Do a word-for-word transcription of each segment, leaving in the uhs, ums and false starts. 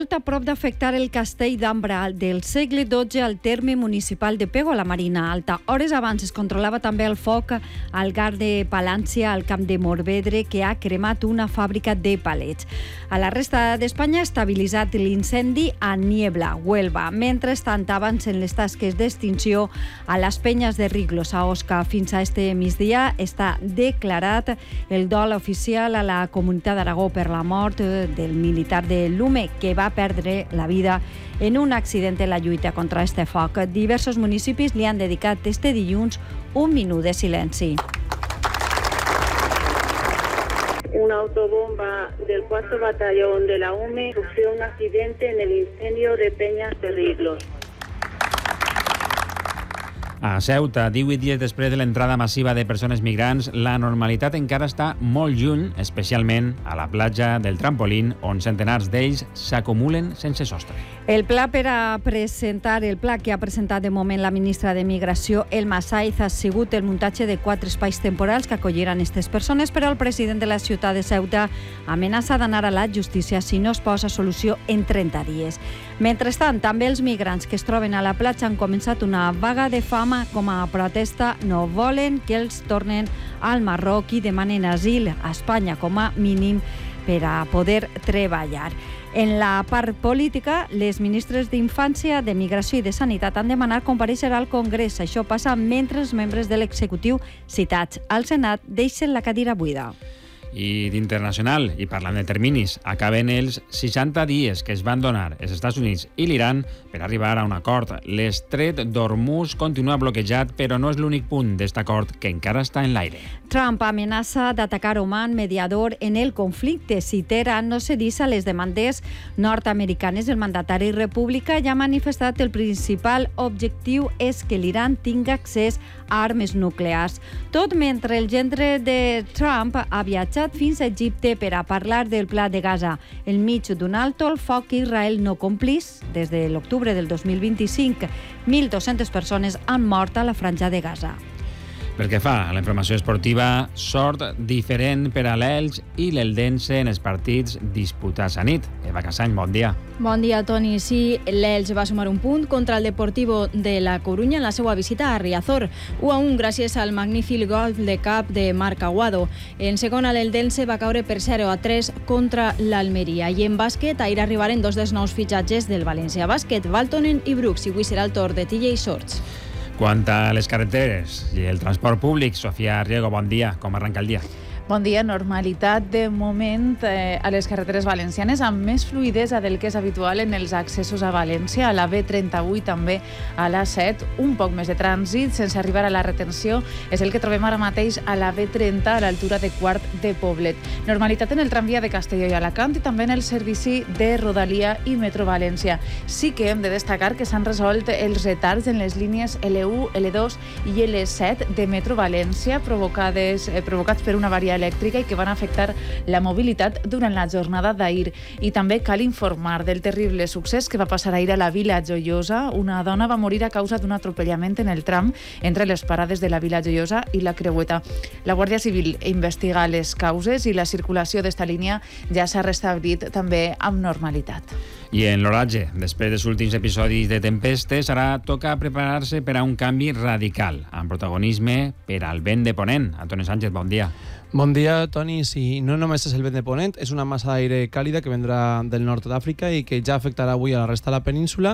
A prop d'afectar el castell d'Ambra del segle dotze al terme municipal de Pego a la Marina Alta. Hores abans es controlava també el foc al Gar de Palància, al Camp de Morvedre, que ha cremat una fàbrica de palets. A la resta d'Espanya ha estabilitzat l'incendi a Niebla, Huelva. Mentrestant, avancen les tasques d'extinció a les penyes de Riglos, a Osca. Fins a este migdia està declarat el dol oficial a la Comunitat d'Aragó per la mort del militar de Lume, que va perdre la vida en un accident en la lluita contra este foc. Diversos municipis li han dedicat este dilluns un minut de silenci. Una autobomba del cuarto batallón de la U M E sufrió un accidente en el incendio de Peñas de Riglos. A Ceuta, divuit dies després de l'entrada massiva de persones migrants, la normalitat encara està molt lluny, especialment a la platja del Trampolín, on centenars d'ells s'acumulen sense sostre. El pla per a presentar, el pla que ha presentat de moment la ministra de Migració, Elma Saiz, ha sigut el muntatge de quatre espais temporals que acolliran aquestes persones, però el president de la ciutat de Ceuta amenaça d'anar a la justícia si no es posa solució en trenta dies. Mentrestant, també els migrants que es troben a la platja han començat una vaga de fam com a protesta. No volen que els tornen al Marroc i demanen asil a Espanya com a mínim per a poder treballar. En la part política, les ministres d'Infància, de Migració i de Sanitat han demanat comparèixer al Congrés. Això passa mentre els membres de l'executiu citats al Senat deixen la cadira buida. I d'internacional, i parlant de terminis, acaben els seixanta dies que es van donar els Estats Units i l'Iran per arribar a un acord. L'estret d'Hormuz continua bloquejat, però no és l'únic punt d'aquest acord que encara està en l'aire. Trump amenaça d'atacar Oman, mediador en el conflicte. Si Teheran no cedís a les demandes nord-americanes, el mandatari republicà ja ha manifestat que el principal objectiu és que l'Iran tingui accés a armes nuclears. Tot mentre el gendre de Trump ha viatjat fins a Egipte per a parlar del pla de Gaza. Enmig d'un alto el foc que Israel no complís. Des de l'octubre del dos mil vint-i-cinc, mil dos-centes persones han mort a la franja de Gaza. Pel que fa a la informació esportiva, sort diferent per a l'Elx i l'Eldense en els partits disputats a nit. Eva Casany, bon dia. Bon dia, Toni. Sí, l'Elx va sumar un punt contra el Deportivo de la Coruña en la seva visita a Riazor. u a un gràcies al magnífic gol de cap de Marc Aguado. En segona, l'Eldense va caure per zero a tres contra l'Almeria. I en bàsquet, ahir arribaren dos dels nous fitxatges del València Bàsquet, Valtonen i Brooks, i avui serà el torn de T J Shorts. Quant a les carreteres i el transport públic, Sofia Riego, bon dia. Com arranca el dia? Bon dia. Normalitat de moment eh, a les carreteres valencianes, amb més fluïdesa del que és habitual en els accessos a València, a la B trenta-vuit, també a l'A set, un poc més de trànsit sense arribar a la retenció. És el que trobem ara mateix a la B trenta, a l'altura de Quart de Poblet. Normalitat en el tramvia de Castelló i Alacant i també en el servici de Rodalia i Metro València. Sí que hem de destacar que s'han resolt els retards en les línies L u, L dos i L set de Metro València, provocades, eh, provocats per una avaria elèctrica i que van afectar la mobilitat durant la jornada d'ahir. I també cal informar del terrible succés que va passar ahir a la Vila Joiosa. Una dona va morir a causa d'un atropellament en el tram entre les parades de la Vila Joiosa i la Creueta. La Guàrdia Civil investiga les causes i la circulació d'esta línia ja s'ha restablit també amb normalitat. I en l'oratge, després dels últims episodis de tempestes, ara toca preparar-se per a un canvi radical, amb protagonisme per al vent de ponent. Antoni Sánchez, bon dia. Bon dia, Toni. Sí, no només és el vent de ponent, és una massa d'aire càlida que vendrà del nord d'Àfrica i que ja afectarà avui a la resta de la península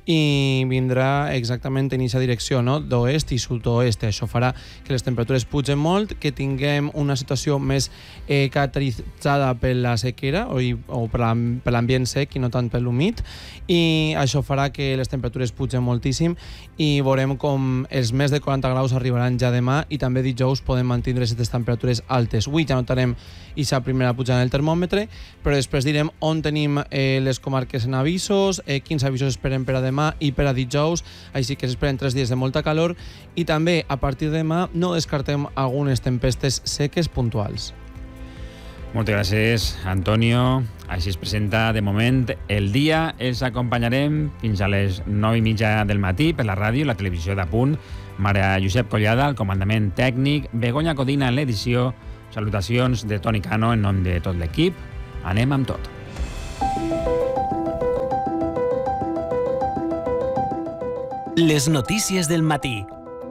i vindrà exactament en aquesta direcció, no? D'oest i sud-oest. Això farà que les temperatures pugen molt, que tinguem una situació més eh, caracteritzada per la sequera o, o per l'ambient sec i no tant per l'humit, i això farà que les temperatures pugen moltíssim i veurem com els més de quaranta graus arribaran ja demà i també dijous podem mantenir aquestes temperatures altes. Avui ja notarem aquesta primera pujada del termòmetre, però després direm on tenim eh, les comarques en avisos, eh, quins avisos esperem per a demà i per a dijous, així que s'esperen tres dies de molta calor i també a partir de demà no descartem algunes tempestes seques puntuals. Moltes gràcies, Antonio. Així es presenta de moment el dia. Els acompanyarem fins a les nou i mitja del matí per la ràdio i la televisió d'Apunt. Maria Josep Collada, el comandament tècnic, Begoña Codina en l'edició. Salutacions de Toni Cano en nom de tot l'equip. Anem amb tot. Les notícies del matí.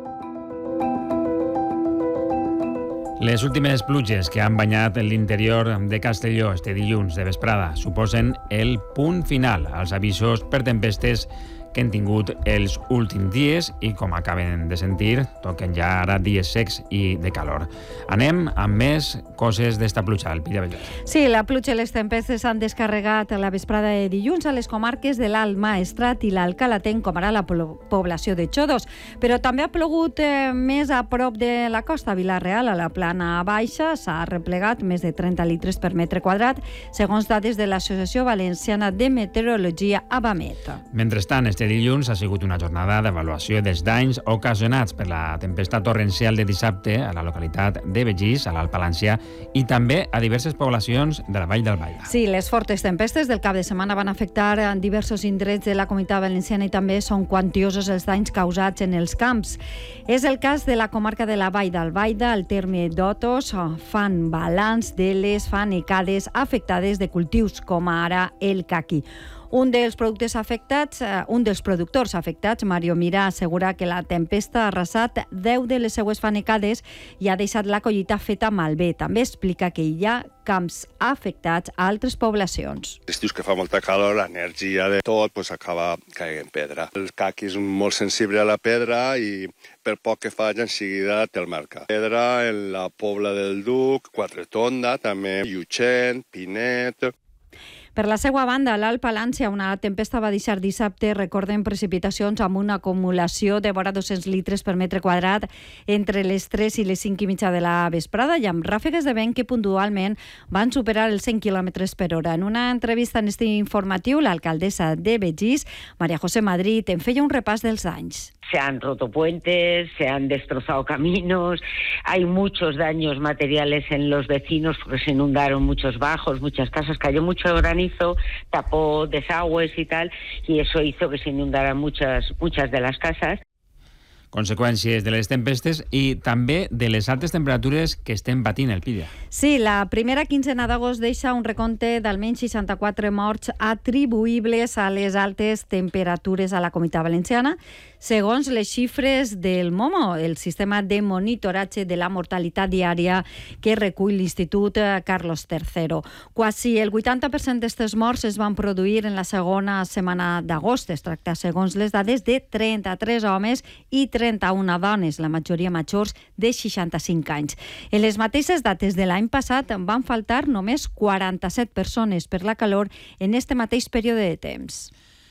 Les últimes pluges que han banyat l'interior de Castelló este dilluns de vesprada suposen el punt final als avisos per tempestes que hem tingut els últims dies i, com acaben de sentir, toquen ja ara dies secs i de calor. Anem amb més coses d'esta pluja, el Pilla Bellot. Sí, la pluja i les tempestes han descarregat la vesprada de dilluns a les comarques de l'Alt Maestrat i l'Alt Calatenc, com ara la població de Xodos, però també ha plogut eh, més a prop de la costa. A Vila-real, a la plana baixa, s'ha replegat més de trenta litres per metre quadrat, segons dades de l'Associació Valenciana de Meteorologia, AVAMET. Mentrestant, este dilluns ha sigut una jornada d'avaluació dels danys ocasionats per la tempesta torrencial de dissabte a la localitat de Begís, a l'Alt Palància, i també a diverses poblacions de la Vall d'Albaida. Sí, les fortes tempestes del cap de setmana van afectar en diversos indrets de la Comunitat Valenciana i també són quantiosos els danys causats en els camps. És el cas de la comarca de la Vall d'Albaida, al terme d'Otos, fan balanç de les fanecades afectades de cultius, com ara el caqui. Un dels productes afectats, un dels productors afectats, Mario Mira, assegura que la tempesta ha arrasat deu de les seues fanecades i ha deixat la collita feta malbé. També explica que hi ha camps afectats a altres poblacions. Estius que fa molta calor, l'energia de tot pues, acaba caient pedra. El caqui és molt sensible a la pedra i per poc que faig en seguida te'l marca. Pedra en la Pobla del Duc, Quatretonda, també Llutxent, Pinet. Per la seva banda, a l'Alt Palància, una tempesta va deixar dissabte, recorden precipitacions amb una acumulació de vora dos-cents litres per metre quadrat entre les tres i les cinc i mitja de la vesprada i amb ràfegues de vent que puntualment van superar els cent quilòmetres per hora. En una entrevista en este informatiu, l'alcaldessa de Begís, María José Madrid, en feia un repàs dels danys. Se han roto puentes, se han destrozado caminos, hay muchos daños materiales en los vecinos porque se inundaron muchos bajos, muchas casas, cayó mucho granizo, tapó desagües y tal, y eso hizo que se inundaran muchas, muchas de las casas. Conseqüències de les tempestes i també de les altes temperatures que estem patint el Pilla. Sí, la primera quinzena d'agost deixa un recompte d'almenys seixanta-quatre morts atribuïbles a les altes temperatures a la Comunitat Valenciana, segons les xifres del MOMO, el sistema de monitoratge de la mortalitat diària que recull l'Institut Carlos tercero. Quasi el vuitanta per cent d'aquestes morts es van produir en la segona setmana d'agost. Es tracta, segons les dades, de trenta-tres homes i trenta-una dones, la majoria majors de seixanta-cinc anys. En les mateixes dates de l'any passat van faltar només quaranta-set persones per la calor en este mateix període de temps.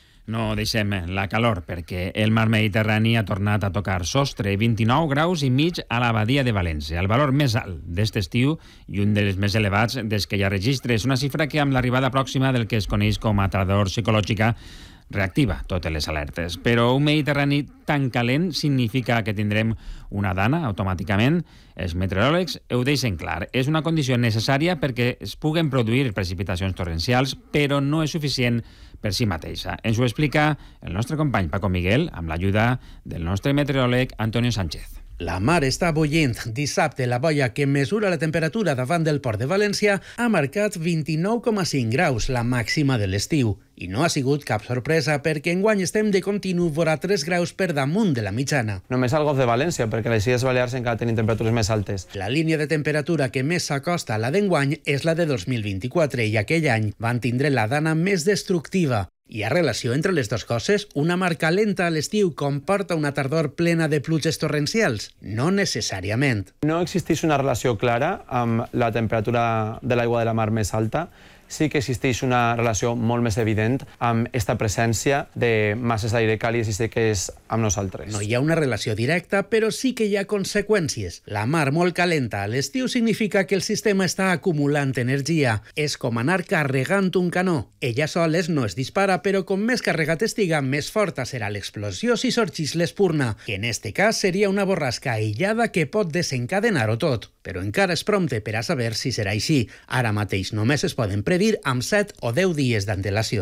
No deixem la calor perquè el mar Mediterrani ha tornat a tocar sostre, vint-i-nou graus i mig a la badia de València, el valor més alt d'este estiu i un dels més elevats des que hi ha registres, una xifra que amb l'arribada pròxima del que es coneix com a tardor psicològica reactiva totes les alertes. Però un Mediterrani tan calent significa que tindrem una dana automàticament? Els meteoròlegs ho deixen clar. És una condició necessària perquè es puguen produir precipitacions torrencials, però no és suficient per si mateixa. Ens ho explica el nostre company Paco Miguel amb l'ajuda del nostre meteoròleg Antonio Sánchez. La mar està bullint. Dissabte, la boia que mesura la temperatura davant del port de València ha marcat vint-i-nou coma cinc graus, la màxima de l'estiu. I no ha sigut cap sorpresa perquè enguany estem de continu vora tres graus per damunt de la mitjana. Només al Golf de València, perquè les Illes Balears encara tenen temperatures més altes. La línia de temperatura que més s'acosta a la d'enguany és la de dos mil vint-i-quatre i aquell any van tindre la dana més destructiva. Hi ha relació entre les dues coses? Una mar calenta a l'estiu comporta una tardor plena de pluges torrencials? No necessàriament. No existeix una relació clara amb la temperatura de l'aigua de la mar més alta. Sí que existeix una relació molt més evident amb aquesta presència de masses d'aire càlides i seques amb nosaltres. No hi ha una relació directa, però sí que hi ha conseqüències. La mar molt calenta a l'estiu significa que el sistema està acumulant energia. És com anar carregant un canó. Ella soles no es dispara, però com més carregat estiga, més forta serà l'explosió si sorgís l'espurna, que en este cas seria una borrasca aïllada que pot desencadenar-ho tot. Però encara és prompte per a saber si serà així. Ara mateix només es poden predir amb set o deu dies d'antelació.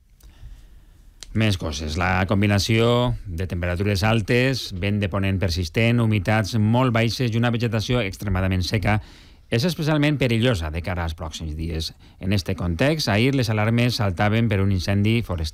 Més coses. La combinació de temperatures altes, vent de ponent persistent, humitats molt baixes i una vegetació extremadament seca és especialment perillosa de cara als pròxims dies. En este context, ahir les alarmes saltaven per un incendi forestal